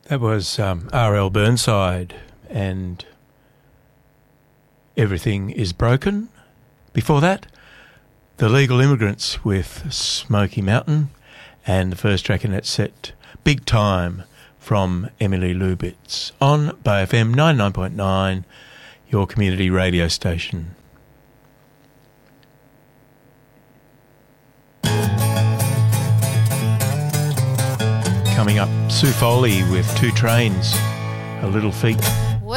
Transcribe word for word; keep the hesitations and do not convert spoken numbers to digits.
That was um, R L Burnside and Everything is Broken. Before that, The Legal Immigrants with Smoky Mountain, and the first track in that set, Big Time, from Emily Lubitz on Bay F M ninety-nine point nine, your community radio station. Coming up, Sue Foley with Two Trains, A Little Feat.